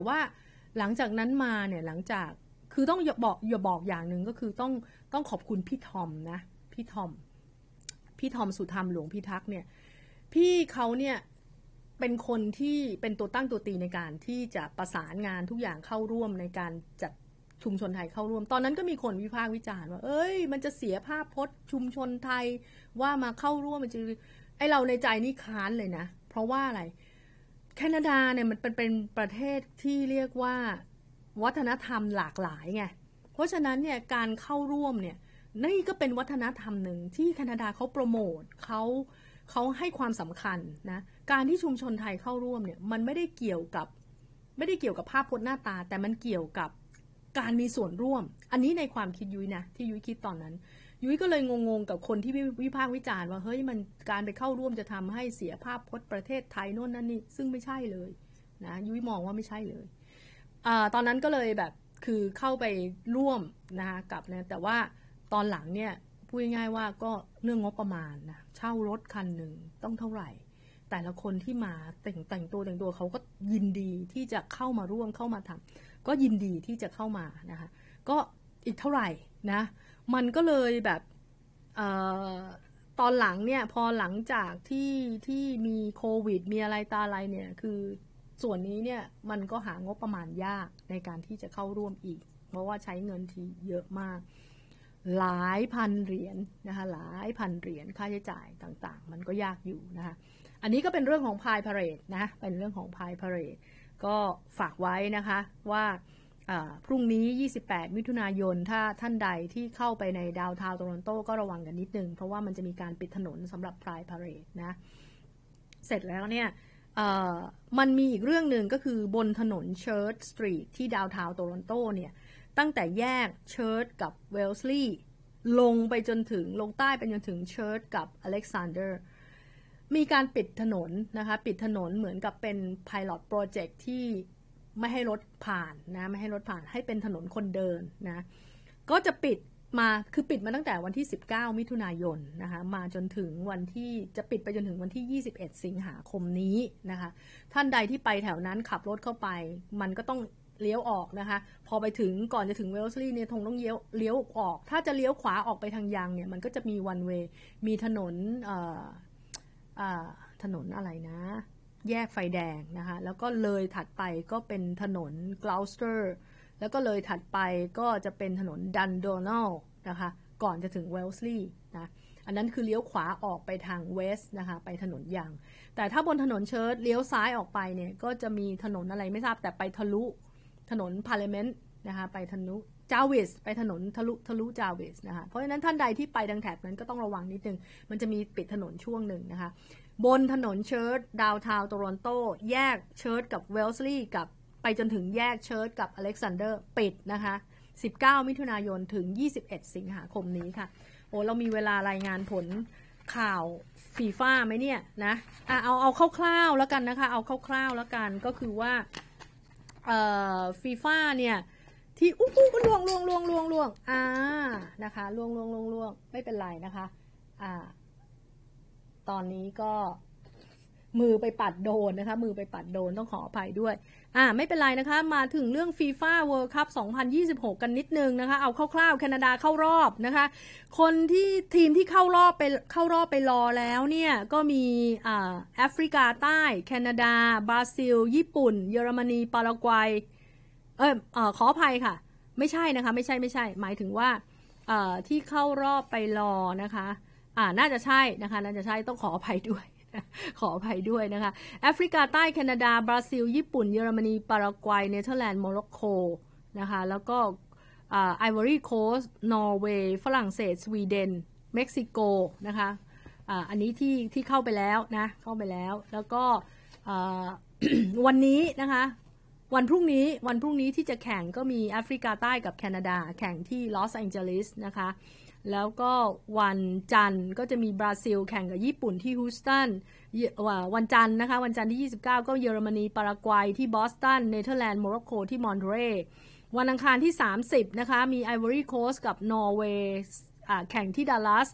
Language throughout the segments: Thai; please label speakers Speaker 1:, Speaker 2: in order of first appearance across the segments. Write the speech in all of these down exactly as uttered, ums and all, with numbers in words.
Speaker 1: ว่าหลังจากนั้นมาเนี่ยหลังจากคือต้องอย่าบอกอย่าบอกอย่างหนึ่งก็คือต้องต้องขอบคุณพี่ทอมนะพี่ทอมพี่ทอมสุธรรมหลวงพิทักษ์เนี่ยพี่เขาเนี่ยเป็นคนที่เป็นตัวตั้งตัวตีในการที่จะประสานงานทุกอย่างเข้าร่วมในการจัดชุมชนไทยเข้าร่วมตอนนั้นก็มีคนวิพากษ์วิจารณ์ว่าเอ้ยมันจะเสียภาพพจน์ชุมชนไทยว่ามาเข้าร่วมมันจะไอเราในใจนี่ค้านเลยนะเพราะว่าอะไรแคนาดาเนี่ยมันเป็นเป็นประเทศที่เรียกว่าวัฒนธรรมหลากหลายไงเพราะฉะนั้นเนี่ยการเข้าร่วมเนี่ยนี่ก็เป็นวัฒนธรรมหนึ่งที่แคนาดาเขาโปรโมทเขาเขาให้ความสำคัญนะการที่ชุมชนไทยเข้าร่วมเนี่ยมันไม่ได้เกี่ยวกับไม่ได้เกี่ยวกับภาพพจน์หน้าตาแต่มันเกี่ยวกับการมีส่วนร่วมอันนี้ในความคิดยุ้ยนะที่ยุ้ยคิดตอนนั้นยุ้ยก็เลยงงๆกับคนที่วิพากษ์วิจารณ์ว่าเฮ้ยมันการไปเข้าร่วมจะทำให้เสียภาพพจน์ประเทศไทยโน่นนั่นนี่ซึ่งไม่ใช่เลยนะยุ้ยมองว่าไม่ใช่เลยอ่าตอนนั้นก็เลยแบบคือเข้าไปร่วมนะคะกับนะแต่ว่าตอนหลังเนี่ยพูดง่ายๆว่าก็เรื่องงบประมาณนะเช่ารถคันหนึ่งต้องเท่าไหร่แต่ละคนที่มาแต่งแต่งตัวแต่งตัวเขาก็ยินดีที่จะเข้ามาร่วมเข้ามาทำก็ยินดีที่จะเข้ามานะคะก็อีกเท่าไหร่นะมันก็เลยแบบเอ่อตอนหลังเนี่ยพอหลังจากที่ที่มีโควิดมีอะไรตาอะไรเนี่ยคือส่วนนี้เนี่ยมันก็หางบประมาณยากในการที่จะเข้าร่วมอีกเพราะว่าใช้เงินที่เยอะมากหลายพันเหรียญ นะคะหลายพันเหรียญค่าใช้จ่ายต่างๆมันก็ยากอยู่นะคะอันนี้ก็เป็นเรื่องของพายพาเหรดนะเป็นเรื่องของพายพาเหรดก็ฝากไว้นะคะว่าพรุ่งนี้ยี่สิบแปดมิถุนายนถ้าท่านใดที่เข้าไปในดาวน์ทาวน์โตรอนโตก็ระวังกันนิดนึงเพราะว่ามันจะมีการปิดถนนสำหรับพายพาเหรดนะเสร็จแล้วเนี่ยมันมีอีกเรื่องหนึ่งก็คือบนถนนเชิร์ชสตรีทที่ดาวน์ทาวน์โตรอนโตเนี่ยตั้งแต่แยกเชิร์ชกับเวลส์ลีย์ลงไปจนถึงลงใต้ไปจนถึงเชิร์ชกับอเล็กซานเดอร์มีการปิดถนนนะคะปิดถนนเหมือนกับเป็น Pilot Project ที่ไม่ให้รถผ่านนะไม่ให้รถผ่านให้เป็นถนนคนเดินนะก็จะปิดมาคือปิดมาตั้งแต่วันที่สิบเก้ามิถุนายนนะคะมาจนถึงวันที่จะปิดไปจนถึงวันที่ยี่สิบเอ็ดสิงหาคมนี้นะคะท่านใดที่ไปแถวนั้นขับรถเข้าไปมันก็ต้องเลี้ยวออกนะคะพอไปถึงก่อนจะถึงเวลส์ลีย์เนี่ยคงต้องเลี้ยวเลี้ยวออกถ้าจะเลี้ยวขวาออกไปทางยางเนี่ยมันก็จะมีวันเวย์มีถนนเอ่อถนนอะไรนะแยกไฟแดงนะคะแล้วก็เลยถัดไปก็เป็นถนนกลาวสเตอร์แล้วก็เลยถัดไปก็จะเป็นถนนดันโดนัลนะคะก่อนจะถึงเวลส์ลีย์นะอันนั้นคือเลี้ยวขวาออกไปทางเวสต์นะคะไปถนนยางแต่ถ้าบนถนนเชิร์ชเลี้ยวซ้ายออกไปเนี่ยก็จะมีถนนอะไรไม่ทราบแต่ไปทะลุถนนพาร์เลเมนต์นะคะไปทะลุจาวิสไปถนนทะลุทะลุจาวิสนะคะเพราะฉะนั้นท่านใดที่ไปทางแถบนั้นก็ต้องระวังนิดนึงมันจะมีปิดถนนช่วงหนึ่งนะคะบนถนนเชิร์ชดาวน์ทาวน์โตรอนโตแยกเชิร์ชกับเวลส์ลีย์กับไปจนถึงแยกเชิร์ชกับอเล็กซานเดอร์ปิดนะคะสิบเก้ามิถุนายนถึงยี่สิบเอ็ดสิงหาคมนี้ค่ะโอ้เรามีเวลารายงานผลข่าวฟีฟ่าไหมเนี่ยนะอ่ะเอาเอาคร่าวๆแล้วกันนะคะเอาคร่าวๆแล้วกันก็คือว่าเอ่อฟีฟ่าเนี่ยที่อู้หูล่วงล่วงล่วงล่วงล่วงอ่านะคะล่วงล่วงล่วงล่วงไม่เป็นไรนะคะอ่าตอนนี้ก็มือไปปัดโดนนะคะมือไปปัดโดนต้องขออภัยด้วยอ่าไม่เป็นไรนะคะมาถึงเรื่อง FIFA World Cup สองพันยี่สิบหกกันนิดนึงนะคะเอาคร่าวๆแคนาดาเข้ารอบนะคะคนที่ทีมที่เข้ารอบไปเข้ารอบไปรอแล้วเนี่ยก็มีอ่าแอฟริกาใต้แคนาดาบราซิลญี่ปุ่นเยอรมนีปารากวัยเออเอ่อขออภัยค่ะไม่ใช่นะคะไม่ใช่ไม่ใช่หมายถึงว่าเอ่อที่เข้ารอบไปรอนะคะอ่าน่าจะใช่นะคะน่าจะใช่ต้องขออภัยด้วยขออภัยด้วยนะคะแอฟริกาใต้แคนาดาบราซิลญี่ปุ่นเยอรมนีปารากวัยเนเธอร์แลนด์โมร็อกโกนะคะแล้วก็ไอวอรี่โคสต์นอร์เวย์ฝรั่งเศสสวีเดนเม็กซิโกนะคะอ่าอันนี้ที่ที่เข้าไปแล้วนะเข้าไปแล้วแล้วก็ วันนี้นะคะวันพรุ่งนี้วันพรุ่งนี้ที่จะแข่งก็มีแอฟริกาใต้กับแคนาดาแข่งที่ลอสแองเจลิสนะคะแล้วก็วันจันทร์ก็จะมีบราซิลแข่งกับญี่ปุ่นที่ฮูสตันวันจันทร์นะคะวันจันทร์ที่ยี่สิบเก้าก็เยอรมนีปารากวัยที่บอสตันเนเธอร์แลนด์โมร็อกโกที่มอนเทเรย์วันอังคารที่สามสิบนะคะมีไอวอรี่โคสต์กับนอร์เวย์แข่งที่ดัลลัส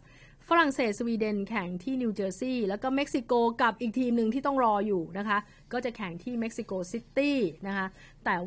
Speaker 1: ฝรั่งเศสสวีเดนแข่งที่นิวเจอร์ซีย์แล้วก็เม็กซิโกกับอีกทีมหนึ่งที่ต้องรออยู่นะคะก็จะแข่งที่เม็กซิโกซิตี้นะคะแต่